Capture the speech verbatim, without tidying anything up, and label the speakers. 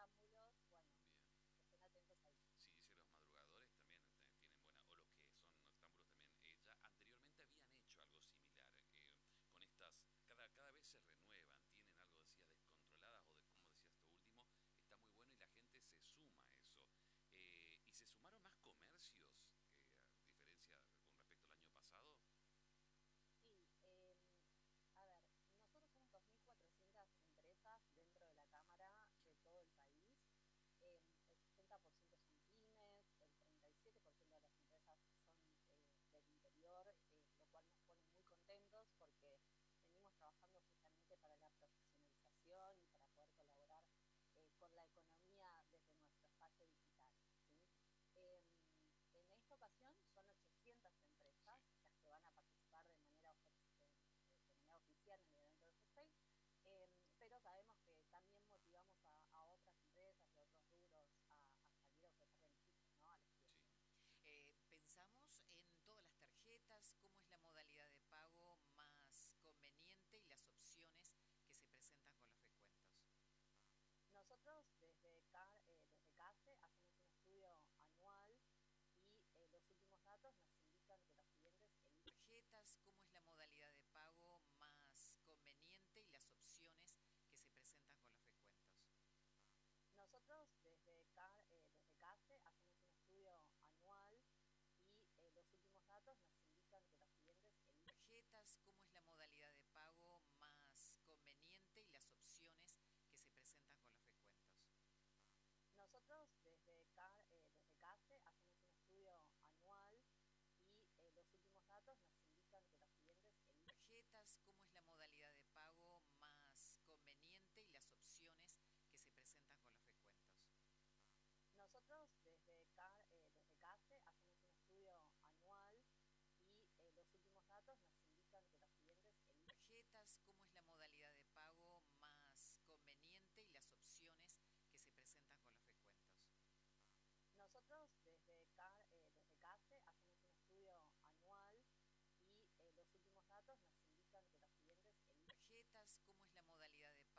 Speaker 1: noctámbulos, bueno,
Speaker 2: Bien.
Speaker 1: que estén atentos ahí.
Speaker 2: Sí, dice los madrugadores también eh, tienen buena, o los que son noctámbulos también, eh, ya anteriormente habían hecho algo similar, eh, con estas, cada, cada vez se renuevan, tienen algo, decías, descontroladas, o de, como decías esto último, está muy bueno y la gente se suma a eso. Eh, ¿y se sumaron más comercios, eh, a diferencia con respecto al año pasado?
Speaker 1: Sí, em, a ver, nosotros somos dos mil cuatrocientas empresas dentro de la Cámara
Speaker 2: Sí,
Speaker 1: de todo el país. Em, el sesenta por ciento son pymes, el treinta y siete por ciento de las empresas son eh, del interior, eh, lo cual nos pone muy contentos porque venimos trabajando justamente para la profesionalización y para poder colaborar eh, con la economía desde nuestro espacio digital, ¿sí? Em, en esta ocasión son ochocientas
Speaker 2: sí.
Speaker 1: empresas las que van a participar de manera, eh, de manera oficial en el evento de FESPEI, eh, pero sabemos que también motivamos a, a otras empresas y a otros rubros a, a salir a ofrecer beneficios, ¿no?, a los
Speaker 2: Sí,
Speaker 1: clientes.
Speaker 2: sí.
Speaker 3: Eh, pensamos en todas las tarjetas, cómo es la modalidad de pago más conveniente y las opciones que se presentan con los descuentos.
Speaker 1: Nosotros desde, CAR, eh, desde CASE hacemos un estudio anual y eh, los últimos datos nos indican que los clientes eligen.
Speaker 3: Tarjetas, cómo es la modalidad de pago más conveniente y las opciones que se presentan con los descuentos.
Speaker 1: Nosotros desde, CAR, eh, desde CASE hacemos un estudio anual y eh, los últimos datos nos indican que los clientes eligen.
Speaker 3: Tarjetas, cómo es la modalidad de pago más conveniente y las opciones que se presentan con los descuentos.
Speaker 1: Nosotros desde, CAR, eh, desde CASE hacemos un estudio anual y eh, los últimos datos nos indican que los clientes eligen.
Speaker 3: Tarjetas, cómo es la modalidad de pago más conveniente y las opciones que se presentan con los descuentos.
Speaker 1: Nosotros desde, CAR, eh, desde CASE hacemos un estudio anual y eh, los últimos datos nos indican que los clientes eligen.
Speaker 3: Tarjetas, cómo es la modalidad de pago más conveniente y las opciones que se presentan con los descuentos.
Speaker 1: Nosotros desde, CAR, eh, desde CASE hacemos un estudio anual y eh, los últimos datos nos indican que los clientes eligen.
Speaker 3: Tarjetas, cómo es la modalidad de